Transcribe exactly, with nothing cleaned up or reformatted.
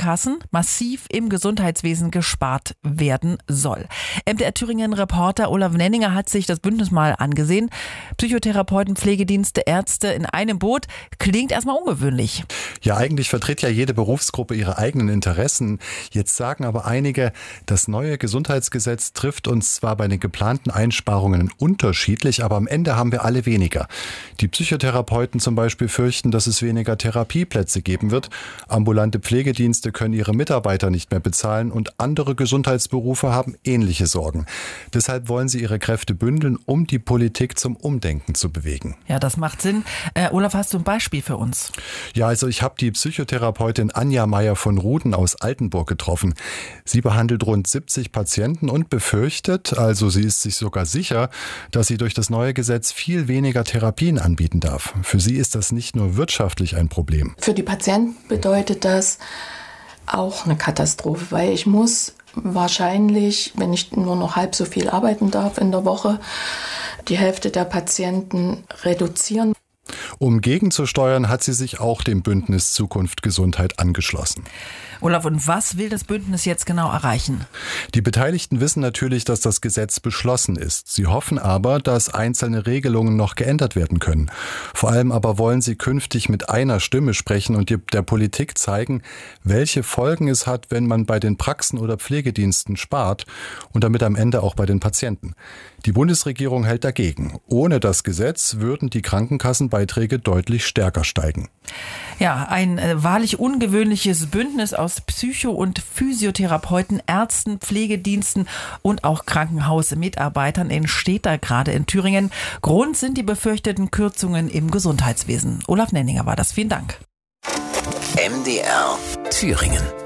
Krankenkassen massiv im Gesundheitswesen gespart werden soll. M D R Thüringen-Reporter Olaf Nenninger hat sich das Bündnis mal angesehen. Psychotherapeuten, Pflegedienste, Ärzte in einem Boot. Klingt erstmal ungewöhnlich. Ja, eigentlich vertritt ja jede Berufsgruppe ihre eigenen Interessen. Jetzt sagen aber einige, das neue Gesundheitsgesetz trifft uns zwar bei den geplanten Einsparungen unterschiedlich, aber am Ende haben wir alle weniger. Die Psychotherapeuten zum Beispiel fürchten, dass es weniger Therapieplätze geben wird. Ambulante Pflegedienste können ihre Mitarbeiter nicht mehr bezahlen und andere Gesundheitsberufe haben ähnliche Sorgen. Deshalb wollen sie ihre Kräfte bündeln, um die Politik zum Umdenken zu bewegen. Ja, das macht Sinn. Äh, Olaf, hast du ein Beispiel für uns? Ja, also ich habe die Psychotherapeutin Anja Meyer von Ruden aus Altenburg getroffen. Sie behandelt rund siebzig Patienten und befürchtet, also sie ist sich sogar sicher, dass sie durch das neue Gesetz viel weniger Therapien anbieten darf. Für sie ist das nicht nur wirtschaftlich ein Problem. Für die Patienten bedeutet das auch eine Katastrophe, weil ich muss wahrscheinlich, wenn ich nur noch halb so viel arbeiten darf in der Woche, die Hälfte der Patienten reduzieren. Um gegenzusteuern, hat sie sich auch dem Bündnis Zukunft Gesundheit angeschlossen. Olaf, und was will das Bündnis jetzt genau erreichen? Die Beteiligten wissen natürlich, dass das Gesetz beschlossen ist. Sie hoffen aber, dass einzelne Regelungen noch geändert werden können. Vor allem aber wollen sie künftig mit einer Stimme sprechen und der Politik zeigen, welche Folgen es hat, wenn man bei den Praxen oder Pflegediensten spart und damit am Ende auch bei den Patienten. Die Bundesregierung hält dagegen. Ohne das Gesetz würden die Krankenkassenbeiträge deutlich stärker steigen. Ja, ein äh, wahrlich ungewöhnliches Bündnis aus Psycho- und Physiotherapeuten, Ärzten, Pflegediensten und auch Krankenhausmitarbeitern entsteht da gerade in Thüringen. Grund sind die befürchteten Kürzungen im Gesundheitswesen. Olaf Nenninger war das. Vielen Dank. M D R Thüringen.